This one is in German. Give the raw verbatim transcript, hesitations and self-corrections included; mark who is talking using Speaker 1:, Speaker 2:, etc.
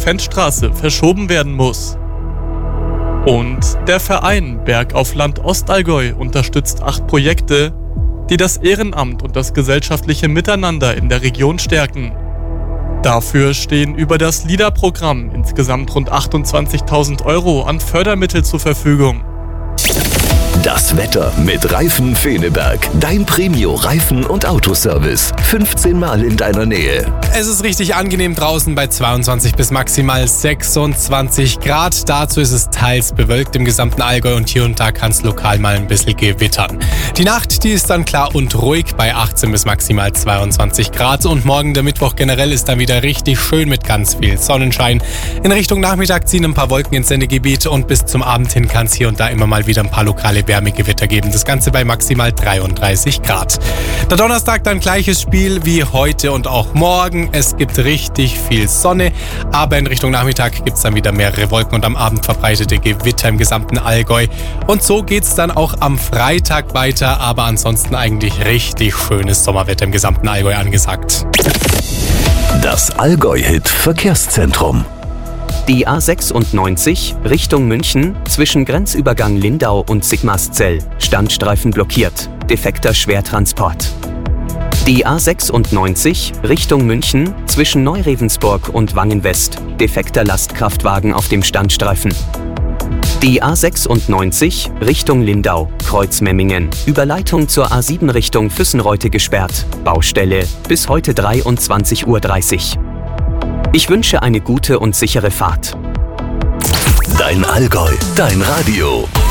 Speaker 1: Fenstraße verschoben werden muss. Und der Verein Berg auf Land Ostallgäu unterstützt acht Projekte, die das Ehrenamt und das gesellschaftliche Miteinander in der Region stärken. Dafür stehen über das LIDA-Programm insgesamt rund achtundzwanzigtausend Euro an Fördermittel zur Verfügung.
Speaker 2: Das Wetter mit Reifen Feneberg. Dein Premio-Reifen- und Autoservice. fünfzehn Mal in deiner Nähe.
Speaker 3: Es ist richtig angenehm draußen bei zweiundzwanzig bis maximal sechsundzwanzig Grad. Dazu ist es teils bewölkt im gesamten Allgäu und hier und da kann es lokal mal ein bisschen gewittern. Die Nacht, die ist dann klar und ruhig bei achtzehn bis maximal zweiundzwanzig Grad. Und morgen, der Mittwoch generell, ist dann wieder richtig schön mit ganz viel Sonnenschein. In Richtung Nachmittag ziehen ein paar Wolken ins Sendegebiet und bis zum Abend hin kann es hier und da immer mal wieder ein paar lokale Wärmegewitter geben. Das Ganze bei maximal dreiunddreißig Grad. Der Donnerstag dann gleiches Spiel wie heute und auch morgen. Es gibt richtig viel Sonne, aber in Richtung Nachmittag gibt es dann wieder mehrere Wolken und am Abend verbreitete Gewitter im gesamten Allgäu. Und so geht es dann auch am Freitag weiter, aber ansonsten eigentlich richtig schönes Sommerwetter im gesamten Allgäu angesagt.
Speaker 2: Das Allgäu-Hit Verkehrszentrum.
Speaker 4: Die A sechsundneunzig Richtung München zwischen Grenzübergang Lindau und Sigmarszell. Standstreifen blockiert. Defekter Schwertransport. Die A sechsundneunzig Richtung München zwischen Neuregensburg und Wangen-West. Defekter Lastkraftwagen auf dem Standstreifen. Die A sechsundneunzig Richtung Lindau, Kreuz Memmingen. Überleitung zur A sieben Richtung Füssenreute gesperrt. Baustelle bis heute dreiundzwanzig Uhr dreißig. Ich wünsche eine gute und sichere Fahrt.
Speaker 2: Dein Allgäu, dein Radio.